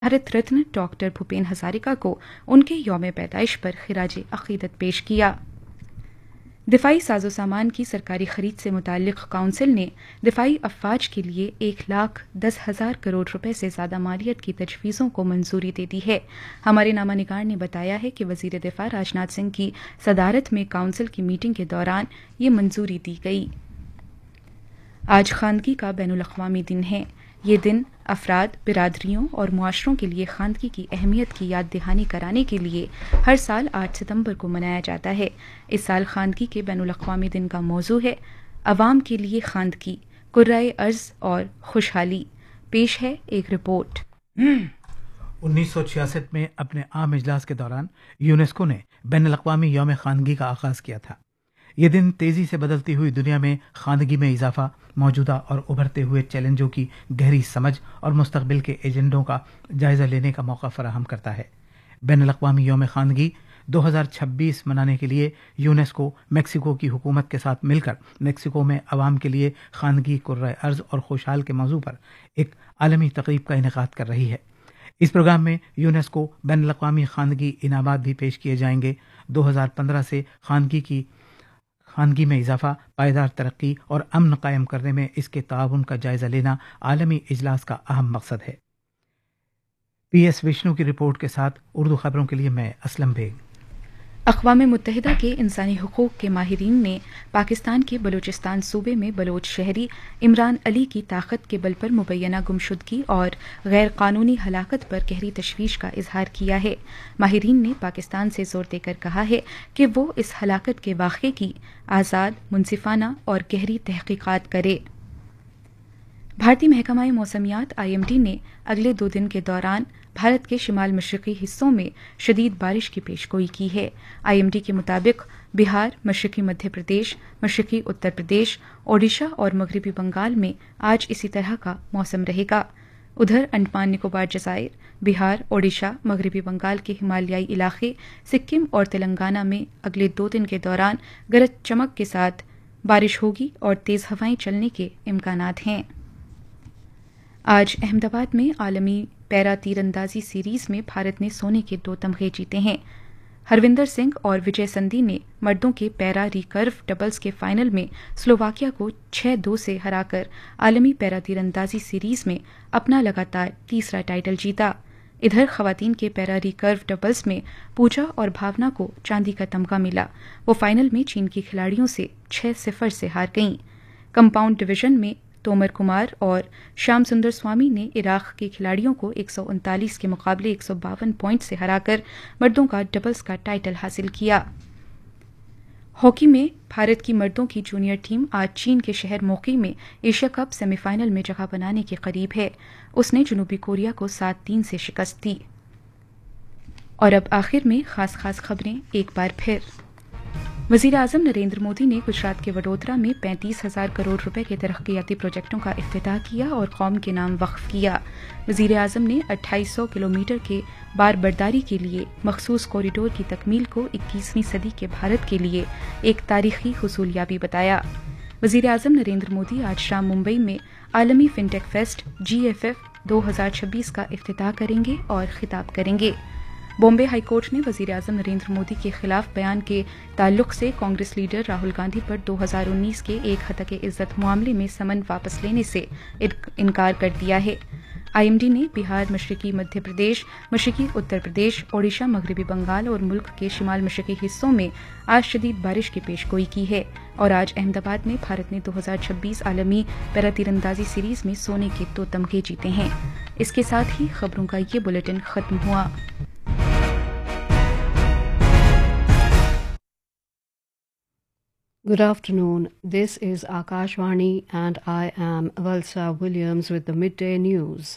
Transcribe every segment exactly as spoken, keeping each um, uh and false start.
Bharat Ratna doctor Bhupen Hazarika को उनके यौम पैदाइश पर खिराज अकीदत पेश किया। दिफाई साजो सामान की सरकारी खरीद से मुताल्लिक काउंसिल ने दिफाई अफवाज के लिए एक लाख दस हजार करोड़ रुपए से ज्यादा मालियत की तजवीज़ों को मंजूरी दे दी है। हमारे नामा निगार ने बताया है कि वजीर दिफा राजनाथ सिंह की सदारत में काउंसिल की मीटिंग के दौरान ये मंजूरी दी गई। आज खानगी का बैनुल अक़वामी दिन है। ये दिन अफराद, बिरादरियों और मुआशरों के लिए खानगी की अहमियत की याद दहानी कराने के लिए हर साल आठ सितंबर को मनाया जाता है। इस साल खानगी के बैनुल अक़वामी दिन का मौजू है अवाम के लिए खानगी, कुर्राए अर्ज और खुशहाली। पेश है एक रिपोर्ट। उन्नीस सौ छियासठ में अपने आम इजलास के दौरान यूनेस्को ने बैनुल अक़वामी यौम खानगी का आगाज किया था। ये दिन तेजी से बदलती हुई दुनिया में खानगी में इजाफा, मौजूदा और उभरते हुए चैलेंजों की गहरी समझ और मुस्तकबिल के एजेंडों का जायजा लेने का मौका फराहम करता है। बैनुल अक़वामी यौम खानगी दो हज़ार छब्बीस मनाने के लिए यूनेस्को मेक्सिको की हुकूमत के साथ मिलकर मेक्सिको में अवाम के लिए खानगी, कुर्राए अर्ज और खुशहाल के मौजू पर एक आलमी तकरीब का इनेकाद कर रही है। इस प्रोग्राम में यूनेस्को बैनुल अक़वामी खानगी इनामात भी पेश किए जाएंगे। दो हज़ार पंद्रह से खानगी की खानगी में इजाफा, पायदार तरक्की और अमन कायम करने में इसके ताउन का जायजा लेना आलमी इजलास का अहम मकसद है। पी एस विष्णु की रिपोर्ट के साथ उर्दू खबरों के लिए मैं असलम बेग। अक़वाम मुत्तहिदा के इंसानी हुकूक के माहिरीन ने पाकिस्तान के बलूचिस्तान सूबे में बलोच शहरी इमरान अली की ताकत के बल पर मुबैना गुमशुदगी और गैर कानूनी हलाकत पर गहरी तशवीश का इजहार किया है। माहिरीन ने पाकिस्तान से जोर देकर कहा है कि वो इस हलाकत के वाक़े की आज़ाद, मुनसिफाना और गहरी तहकीकात करे। भारतीय महकमा मौसमियात आई एम डी ने अगले दो दिन के दौरान भारत के शिमाल मशरक़ी हिस्सों में शदीद बारिश की पेशगोई की है। आई एम डी के मुताबिक बिहार, मशरक़ी मध्य प्रदेश, मशरक़ी उत्तर प्रदेश, ओडिशा और मगरबी बंगाल में आज इसी तरह का मौसम रहेगा। उधर अंडमान निकोबार जज़ायर, बिहार, ओडिशा, मगरबी बंगाल के हिमालयाई इलाके, सिक्किम और तेलंगाना में अगले दो दिन के दौरान गरज चमक के साथ बारिश होगी और तेज़ हवाएं चलने के इम्कानात हैं। आज अहमदाबाद में आलमी पैरा तीरंदाजी सीरीज में भारत ने सोने के दो तमगे जीते हैं। हरविंदर सिंह और विजय संधि ने मर्दों के पैरा रिकर्व डबल्स के फाइनल में स्लोवाकिया को छह दो से हराकर आलमी पैरा तीरंदाजी सीरीज में अपना लगातार तीसरा टाइटल जीता। इधर खवातीन के पैरा रिकर्व डबल्स में पूजा और भावना को चांदी का तमगा मिला। वो फाइनल में चीन की खिलाड़ियों से छह सिफर से हार गईं। कंपाउंड डिवीजन में तोमर कुमार और श्याम सुंदर स्वामी ने इराक के खिलाड़ियों को एक सौ उनतालीस के मुकाबले एक सौ बावन पॉइंट से हराकर मर्दों का डबल्स का टाइटल हासिल किया। हॉकी में भारत की मर्दों की जूनियर टीम आज चीन के शहर मोकी में एशिया कप सेमीफाइनल में जगह बनाने के करीब है। उसने जनूबी कोरिया को सात तीन से शिकस्त दी। और अब आखिर में खास खास खबरें एक बार फिर। वज़ीर आज़म नरेंद्र मोदी ने गुजरात के वडोदरा में पैंतीस हजार करोड़ रुपए के तरक्याती प्रोजेक्टों का इफ्तिताह किया और कौम के नाम वक्फ किया। वज़ीर आज़म ने अट्ठाईस सौ किलोमीटर के बार बर्दारी के लिए मखसूस कॉरिडोर की तकमील को इक्कीसवीं सदी के भारत के लिए एक तारीखी हुसूलियाबी बताया। वज़ीर आज़म नरेंद्र मोदी आज शाम मुंबई में आलमी फिनटेक फेस्ट जी एफ एफ दो हज़ार छब्बीस का इफ्तिताह करेंगे और खिताब करेंगे। बॉम्बे हाईकोर्ट ने वज़ीर आज़म नरेंद्र मोदी के खिलाफ बयान के ताल्लुक से कांग्रेस लीडर राहुल गांधी पर दो हज़ार उन्नीस के एक हतक इज्जत मामले में समन वापस लेने से इनकार कर दिया है। आई एम डी ने बिहार, मशरक़ी मध्य प्रदेश, मशरक़ी उत्तर प्रदेश, ओडिशा, मगरबी बंगाल और मुल्क के शिमाल मशरक़ी हिस्सों में आज शदीद बारिश की पेशगोई की है। और आज अहमदाबाद में भारत ने दो हज़ार छब्बीस आलमी पैरा तीरंदाजी सीरीज में सोने के दो तमगे जीते हैं। इसके साथ ही खबरों का ये बुलेटिन खत्म हुआ। Good afternoon. This is Akashvani and I am Valsa Williams with the midday news.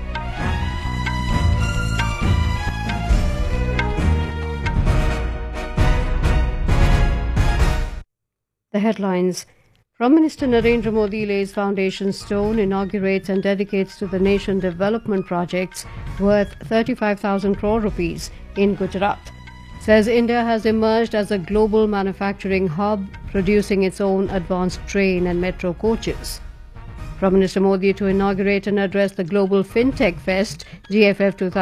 The headlines. Prime Minister Narendra Modi lays foundation stone, inaugurates and dedicates to the nation development projects worth thirty-five thousand crore rupees in Gujarat. Says India has emerged as a global manufacturing hub, producing its own advanced train and metro coaches. Prime Minister Modi to inaugurate and address the Global FinTech Fest, G F F